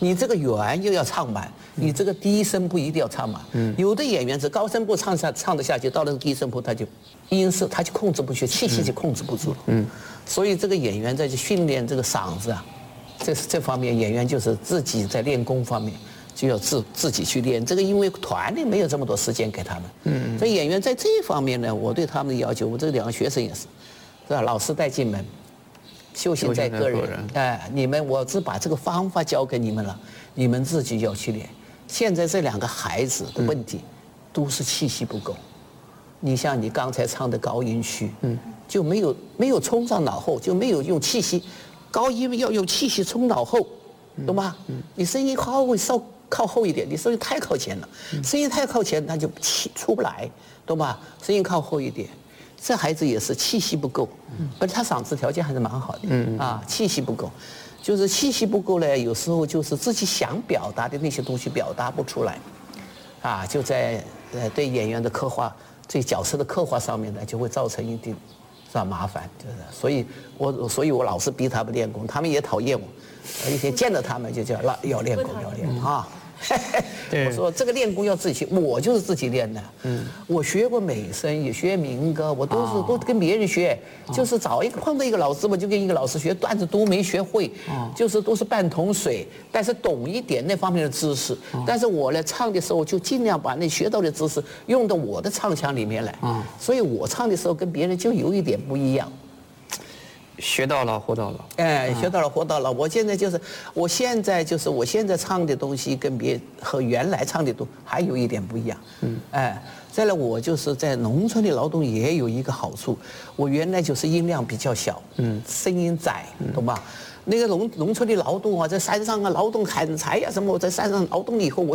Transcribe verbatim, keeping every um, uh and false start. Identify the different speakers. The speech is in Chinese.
Speaker 1: 你这个圆又要唱满，你这个低声部一定要唱满。嗯，有的演员是高声部唱下唱得下去，到了低声部他就音色他就控制不住，气息就控制不住了。嗯，所以这个演员在去训练这个嗓子啊，这是这方面演员就是自己在练功方面。就要自自己去练这个，因为团里没有这么多时间给他们。嗯，所以演员在这一方面呢，我对他们的要求，我这两个学生也是，是吧？老师带进门，修行在个人。哎，你们我只把这个方法教给你们了，你们自己要去练。现在这两个孩子的问题，都是气息不够。你像你刚才唱的高音区，嗯，就没有没有冲上脑后，就没有用气息，高音要用气息冲脑后，懂吗？嗯，你声音稍微稍。靠后一点，你声音太靠前了，声音太靠前，他就气出不来，懂吧？声音靠后一点，这孩子也是气息不够，而且他嗓子条件还是蛮好的，嗯啊，气息不够，就是气息不够呢，有时候就是自己想表达的那些东西表达不出来，啊，就在呃对演员的刻画、对角色的刻画上面呢，就会造成一定是吧麻烦，就是，所以我所以我老是逼他们练功，他们也讨厌我，一天见到他们就叫要要练功要练啊。我说这个练功要自己去，我就是自己练的。嗯，我学过美声，也学民歌，我都是、哦、都跟别人学，哦、就是找一个碰到一个老师，我就跟一个老师学，段子都没学会，哦、就是都是半桶水，但是懂一点那方面的知识。哦、但是我呢唱的时候就尽量把那学到的知识用到我的唱腔里面来。哦、所以我唱的时候跟别人就有一点不一样。
Speaker 2: 学到老活到老，
Speaker 1: 哎，学到老活到老。我现在就是，我现在就是，我现在唱的东西跟别和原来唱的都还有一点不一样。嗯，哎，再来我就是在农村的劳动也有一个好处，我原来就是音量比较小，嗯，声音窄，懂吧？那个农农村的劳动啊，在山上啊劳动砍柴呀、啊、什么，我在山上劳动以后我。